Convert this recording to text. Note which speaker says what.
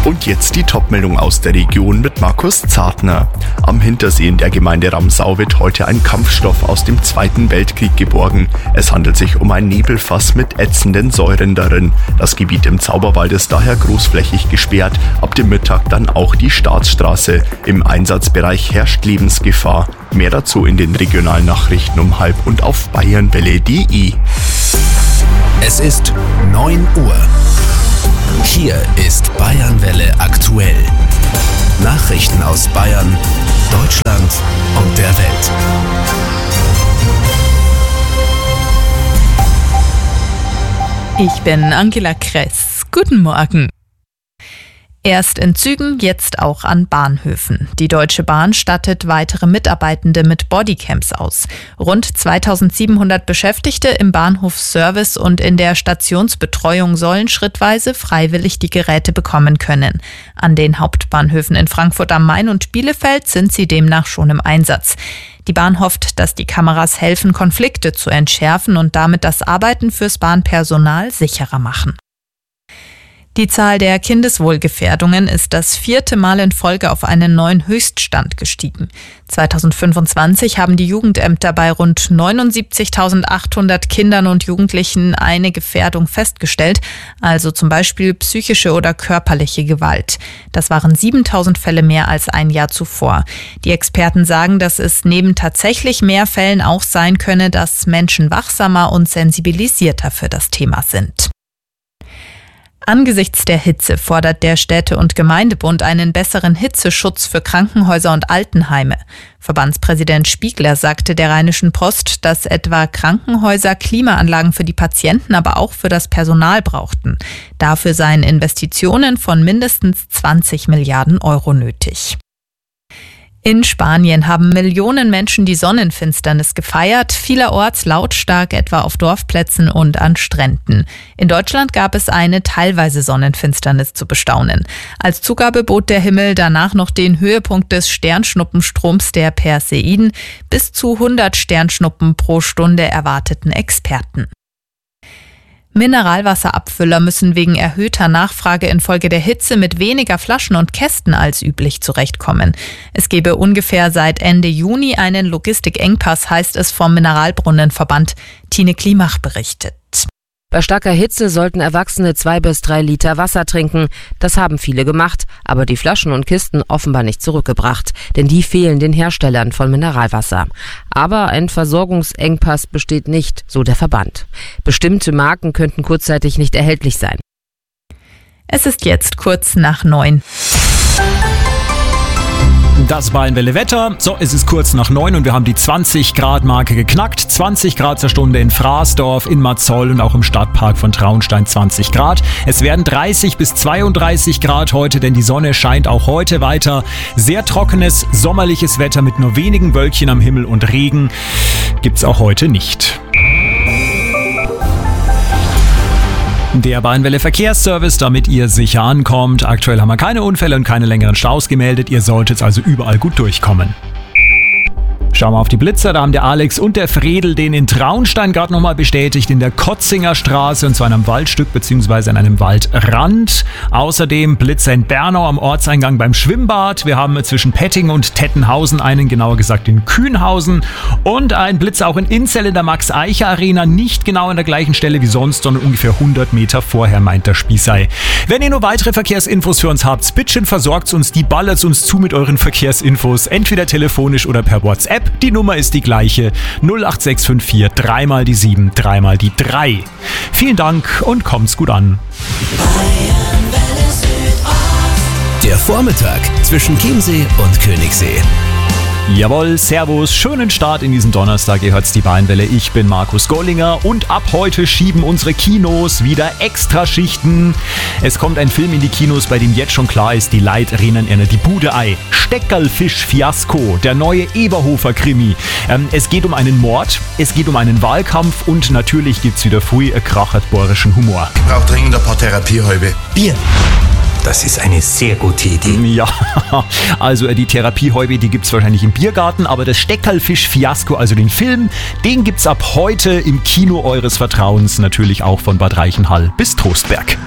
Speaker 1: Und jetzt die Topmeldung aus der Region mit Markus Zartner. Am Hintersee in der Gemeinde Ramsau wird heute ein Kampfstoff aus dem Zweiten Weltkrieg geborgen. Es handelt sich um ein Nebelfass mit ätzenden Säuren darin. Das Gebiet im Zauberwald ist daher großflächig gesperrt. Ab dem Mittag dann auch die Staatsstraße. Im Einsatzbereich herrscht Lebensgefahr. Mehr dazu in den regionalen Nachrichten um 12:30 und auf bayernwelle.de.
Speaker 2: Es ist 9 Uhr. Hier ist Bayernwelle aktuell. Nachrichten aus Bayern, Deutschland und der Welt.
Speaker 3: Ich bin Angela Kress. Guten Morgen. Erst in Zügen, jetzt auch an Bahnhöfen. Die Deutsche Bahn stattet weitere Mitarbeitende mit Bodycams aus. Rund 2700 Beschäftigte im Bahnhofsservice und in der Stationsbetreuung sollen schrittweise freiwillig die Geräte bekommen können. An den Hauptbahnhöfen in Frankfurt am Main und Bielefeld sind sie demnach schon im Einsatz. Die Bahn hofft, dass die Kameras helfen, Konflikte zu entschärfen und damit das Arbeiten fürs Bahnpersonal sicherer machen. Die Zahl der Kindeswohlgefährdungen ist das 4. Mal in Folge auf einen neuen Höchststand gestiegen. 2025 haben die Jugendämter bei rund 79.800 Kindern und Jugendlichen eine Gefährdung festgestellt, also zum Beispiel psychische oder körperliche Gewalt. Das waren 7.000 Fälle mehr als ein Jahr zuvor. Die Experten sagen, dass es neben tatsächlich mehr Fällen auch sein könne, dass Menschen wachsamer und sensibilisierter für das Thema sind. Angesichts der Hitze fordert der Städte- und Gemeindebund einen besseren Hitzeschutz für Krankenhäuser und Altenheime. Verbandspräsident Spiegler sagte der Rheinischen Post, dass etwa Krankenhäuser Klimaanlagen für die Patienten, aber auch für das Personal brauchten. Dafür seien Investitionen von mindestens 20 Milliarden Euro nötig. In Spanien haben Millionen Menschen die Sonnenfinsternis gefeiert, vielerorts lautstark, etwa auf Dorfplätzen und an Stränden. In Deutschland gab es eine teilweise Sonnenfinsternis zu bestaunen. Als Zugabe bot der Himmel danach noch den Höhepunkt des Sternschnuppenstroms der Perseiden. Bis zu 100 Sternschnuppen pro Stunde erwarteten Experten. Mineralwasserabfüller müssen wegen erhöhter Nachfrage infolge der Hitze mit weniger Flaschen und Kästen als üblich zurechtkommen. Es gebe ungefähr seit Ende Juni einen Logistikengpass, heißt es vom Mineralbrunnenverband. Tine Klimach berichtet.
Speaker 4: Bei starker Hitze sollten Erwachsene 2 bis 3 Liter Wasser trinken. Das haben viele gemacht, aber die Flaschen und Kisten offenbar nicht zurückgebracht, denn die fehlen den Herstellern von Mineralwasser. Aber ein Versorgungsengpass besteht nicht, so der Verband. Bestimmte Marken könnten kurzzeitig nicht erhältlich sein.
Speaker 3: Es ist jetzt kurz nach 9.
Speaker 5: Das Bayernwelle Wetter. So, es ist kurz nach 9 und wir haben die 20-Grad-Marke geknackt. 20 Grad zur Stunde in Fraßdorf, in Marzell und auch im Stadtpark von Traunstein 20 Grad. Es werden 30 bis 32 Grad heute, denn die Sonne scheint auch heute weiter. Sehr trockenes, sommerliches Wetter mit nur wenigen Wölkchen am Himmel und Regen gibt's auch heute nicht. Der Bayernwelle Verkehrsservice, damit ihr sicher ankommt. Aktuell haben wir keine Unfälle und keine längeren Staus gemeldet. Ihr solltet also überall gut durchkommen. Schauen wir auf die Blitzer, da haben der Alex und der Fredel den in Traunstein gerade nochmal bestätigt, in der Kotzinger Straße und zwar in einem Waldstück bzw. an einem Waldrand. Außerdem Blitzer in Bernau am Ortseingang beim Schwimmbad. Wir haben zwischen Petting und Tettenhausen einen, genauer gesagt in Kühnhausen. Und ein Blitzer auch in Inzell in der Max-Eicher-Arena, nicht genau an der gleichen Stelle wie sonst, sondern ungefähr 100 Meter vorher, meint der Spießei. Wenn ihr nur weitere Verkehrsinfos für uns habt, bitte versorgt uns die, ballert uns zu mit euren Verkehrsinfos, entweder telefonisch oder per WhatsApp. Die Nummer ist die gleiche, 08654 3 mal die 7, 3 mal die 3. Vielen Dank und kommt's gut an.
Speaker 2: Der Vormittag zwischen Chiemsee und Königssee.
Speaker 5: Jawohl, servus, schönen Start in diesen Donnerstag, ihr hört's die Bayernwelle, ich bin Markus Gollinger und ab heute schieben unsere Kinos wieder Extraschichten. Es kommt ein Film in die Kinos, bei dem jetzt schon klar ist, die Leute rennen ihnen die Bude ein. Steckerlfisch-Fiasko, der neue Eberhofer-Krimi. Es geht um einen Mord, es geht um einen Wahlkampf und natürlich gibt's wieder früh krachert-bohrischen Humor.
Speaker 6: Ich brauche dringend ein paar Therapiehäube.
Speaker 7: Bier. Das ist eine sehr gute Idee.
Speaker 5: Ja, also die Therapiehäube, die gibt's wahrscheinlich im Biergarten, aber das Steckerlfisch-Fiasko, also den Film, den gibt's ab heute im Kino eures Vertrauens, natürlich auch von Bad Reichenhall bis Trostberg.